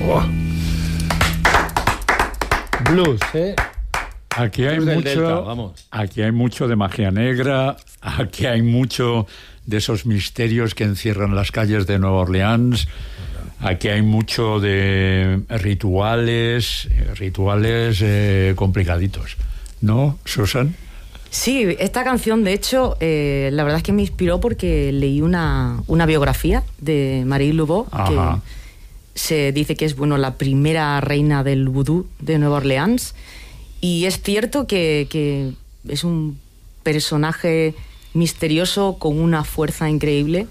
Oh. Blues, ¿eh? Aquí hay mucho, Delta, vamos. Aquí hay mucho de magia negra, aquí hay mucho de esos misterios que encierran las calles de Nueva Orleans, aquí hay mucho de rituales complicaditos, ¿no, Susan? Sí, esta canción, de hecho, la verdad es que me inspiró porque leí una biografía de Marie Laveau, que se dice que es, bueno, la primera reina del vudú de Nueva Orleans. Y es cierto que es un personaje misterioso con una fuerza increíble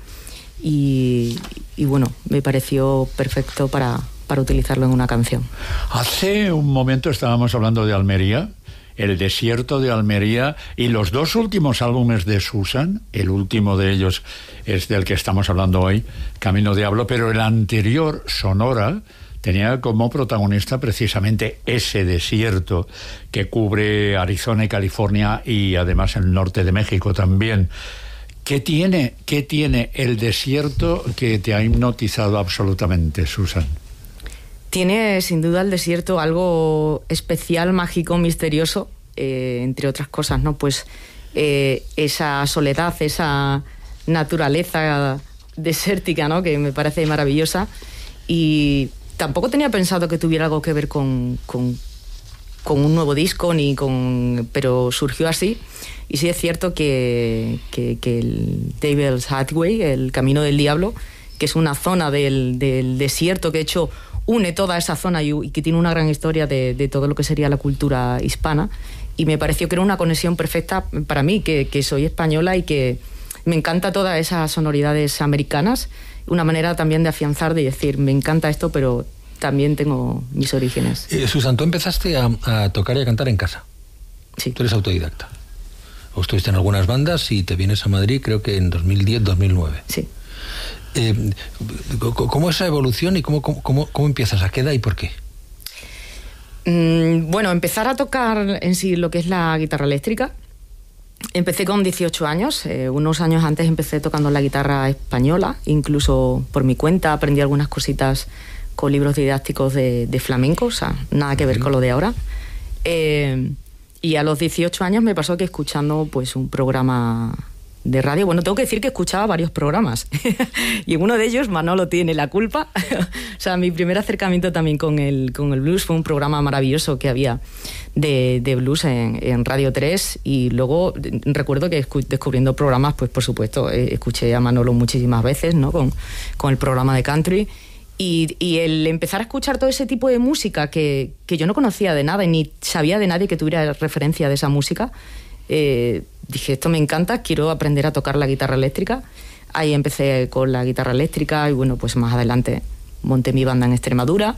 y bueno, me pareció perfecto para utilizarlo en una canción. Hace un momento estábamos hablando de Almería, el desierto de Almería, y los dos últimos álbumes de Susan, el último de ellos es del que estamos hablando hoy, Camino Diablo, pero el anterior, Sonora, tenía como protagonista precisamente ese desierto que cubre Arizona y California y además el norte de México también. ¿Qué tiene el desierto que te ha hipnotizado absolutamente, Susan? Tiene sin duda el desierto algo especial, mágico, misterioso, entre otras cosas, ¿no? Pues esa soledad, esa naturaleza desértica, ¿no? Que me parece maravillosa. Y tampoco tenía pensado que tuviera algo que ver con un nuevo disco, pero surgió así. Y sí es cierto que el Devil's Highway, el Camino del Diablo, que es una zona del desierto que de hecho une toda esa zona y que tiene una gran historia de todo lo que sería la cultura hispana, y me pareció que era una conexión perfecta para mí, que soy española y que me encanta todas esas sonoridades americanas, una manera también de afianzar, de decir, me encanta esto, pero también tengo mis orígenes. Susan, tú empezaste a tocar y a cantar en casa. Sí. Tú eres autodidacta. O estuviste en algunas bandas y te vienes a Madrid, creo que en 2010-2009. Sí. ¿Cómo es esa evolución y cómo empiezas? ¿A qué edad y por qué? Bueno, empezar a tocar en sí lo que es la guitarra eléctrica. Empecé con 18 años. Unos años antes empecé tocando la guitarra española. Incluso por mi cuenta aprendí algunas cositas con libros didácticos de flamenco. O sea, nada que ver con lo de ahora. Y a los 18 años me pasó que escuchando pues un programa de radio, bueno, tengo que decir que escuchaba varios programas y en uno de ellos Manolo tiene la culpa. O sea, mi primer acercamiento también con el blues fue un programa maravilloso que había de blues en Radio 3, y luego recuerdo que descubriendo programas, pues por supuesto escuché a Manolo muchísimas veces, ¿no? Con el programa de country. Y el empezar a escuchar todo ese tipo de música que yo no conocía de nada y ni sabía de nadie que tuviera referencia de esa música, dije, esto me encanta, quiero aprender a tocar la guitarra eléctrica. Ahí empecé con la guitarra eléctrica y bueno, pues más adelante monté mi banda en Extremadura,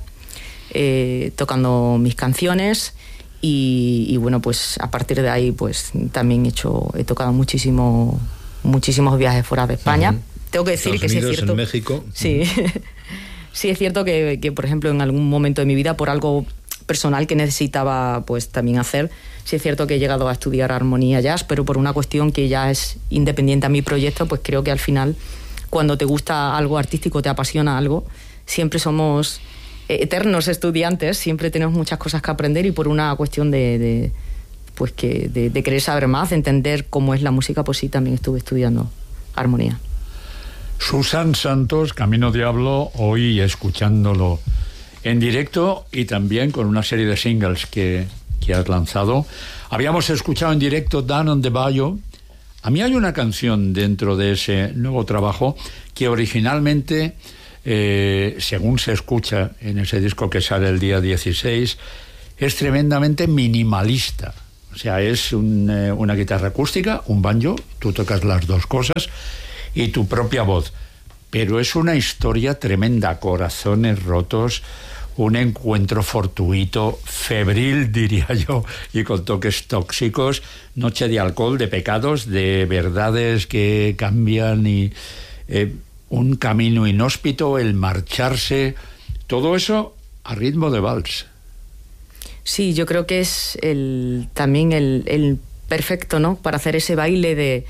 tocando mis canciones y bueno, pues a partir de ahí pues también he tocado muchísimos viajes fuera de España. Tengo que decir que sí es cierto. En México. Sí. Sí es cierto que, por ejemplo, en algún momento de mi vida, por algo personal que necesitaba pues también hacer, sí es cierto que he llegado a estudiar armonía jazz, pero por una cuestión que ya es independiente a mi proyecto, pues creo que al final, cuando te gusta algo artístico, te apasiona algo, siempre somos eternos estudiantes, siempre tenemos muchas cosas que aprender, y por una cuestión de querer saber más, de entender cómo es la música, pues sí, también estuve estudiando armonía. Susan Santos, Camino Diablo, hoy escuchándolo en directo y también con una serie de singles que has lanzado. Habíamos escuchado en directo Down on the Bayou. A mí hay una canción dentro de ese nuevo trabajo que originalmente, según se escucha en ese disco que sale el día 16, es tremendamente minimalista. O sea, es una guitarra acústica, un banjo, tú tocas las dos cosas, y tu propia voz. Pero es una historia tremenda, corazones rotos, un encuentro fortuito, febril, diría yo, y con toques tóxicos, noche de alcohol, de pecados, de verdades que cambian, y un camino inhóspito, el marcharse, todo eso a ritmo de vals. Sí, yo creo que es también el perfecto, ¿no?, para hacer ese baile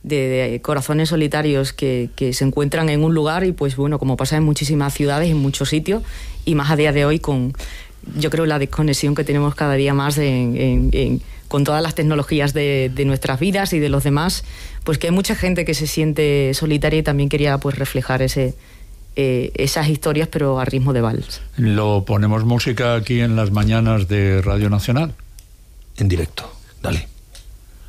de corazones solitarios que se encuentran en un lugar y pues bueno, como pasa en muchísimas ciudades, en muchos sitios, y más a día de hoy con, yo creo, la desconexión que tenemos cada día más con todas las tecnologías de nuestras vidas y de los demás, pues que hay mucha gente que se siente solitaria y también quería pues reflejar esas historias, pero a ritmo de vals. ¿Lo ponemos música aquí en las mañanas de Radio Nacional? En directo, dale.